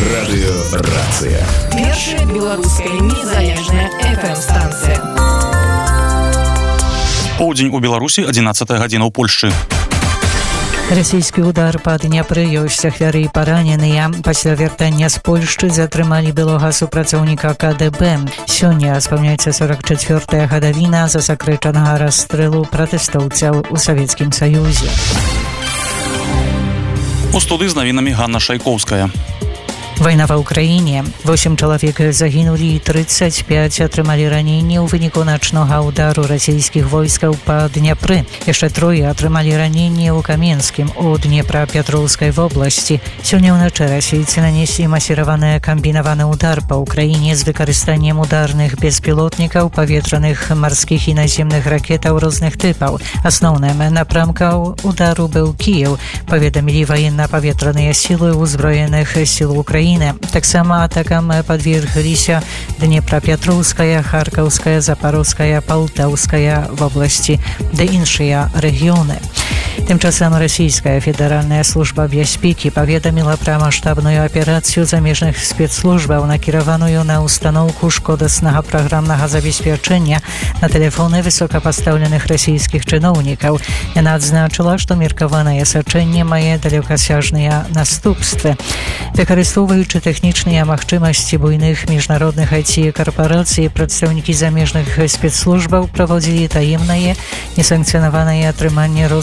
Радыёрацыя. Першая беларуская незалежная FM-станцыя. Поўдзень у Беларусі, 11 гадзіна ў Польшчы. Расійскі удар па Дняпры, ёсць ахвяры і параненыя. Пасля вяртання з Польшчы затрымалі былога супрацоўніка КДБ. Сёння спаўняецца 44-я гадавіна засакрэчанага расстрэлу пратэстоўцаў у Савецкім Саюзе. У студыі з навінамі Ганна Шайкоўская. Вайна ва ўкраіне. 8 чалавек загінулі і 35 атрымалі раненні ў выніку начнога ўдару расійскіх войскаў па Дняпры. Яшчэ 3 атрымалі раненні ў Каменскім у Днепрапетроўскай вобласці. Сёння ўначы расійцы нанеслі масіраваны камбінаваны ўдар па ўкраіне з выкарыстаннем ударных беспілотнікаў, паветраных, марскіх і наземных ракетаў розных тыпаў. Асноўным напрамкам удару быў Кіеў, паведамілі ваенна-паветраныя сілы ўзброеных сіл Украіны. Таксама атакам падвергліся Днепрапетроўская, Харкаўская, Запорожская, Палтаўская вобласці ды іншыя рэгіёны. Тым часам расійская федэральная служба бяспекі паведаміла пра маштабную аперацыю замежных спецслужбаў, накіраваную на устаноўку шкодаснага праграмнага забеспячэння на тэлефоны высокапастаўленых расійскіх чыноўнікаў. Яна адзначыла, што меркаванае сачэнне мае далёкасяжныя наступствы. Выкарыстоўваючы тэхнічныя магчымасці буйных міжнародных IT-карпарацый, прадстаўнікі замежных спецслужбаў праводзілі таемнае, несанкцыянаванае атрыманне